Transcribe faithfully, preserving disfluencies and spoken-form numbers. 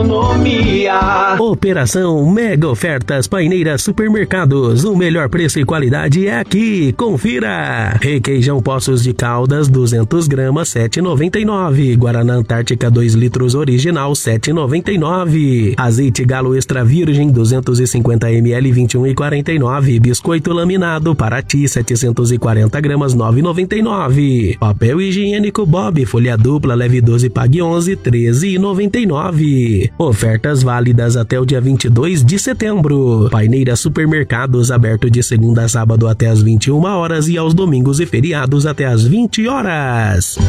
Operação Mega Ofertas Paineiras Supermercados. O melhor preço e qualidade é aqui. Confira. Requeijão Poços de Caldas duzentos gramas sete reais e noventa e nove centavos. Guaraná Antártica dois litros original sete reais e noventa e nove centavos. Azeite Galo Extra Virgem duzentos e cinquenta mililitros vinte e um reais e quarenta e nove centavos. Biscoito laminado Paraty setecentos e quarenta gramas nove reais e noventa e nove centavos. Papel higiênico Bob folha dupla leve doze pague onze treze reais e noventa e nove centavos. Ofertas válidas até o dia vinte e dois de setembro. Paineiras Supermercados aberto de segunda a sábado até às vinte e uma horas e aos domingos e feriados até às vinte horas.